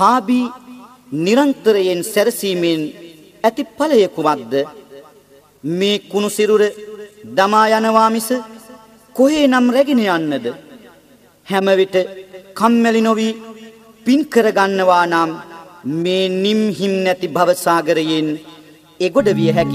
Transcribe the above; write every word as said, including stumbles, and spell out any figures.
කාබී නිරන්තරයෙන් සැරසීමෙන් ඇති ඵලය කුමක්ද? මේ කුණු සිරුර දමා යනවා මිස කොහේ නම් රැගෙන යන්නද? හැම විට කම්මැලි නොවි පින් කර ගන්නවා නම් මේ නිම් හිම් නැති භව සාගරයෙන් එගොඩ විය හැකියි.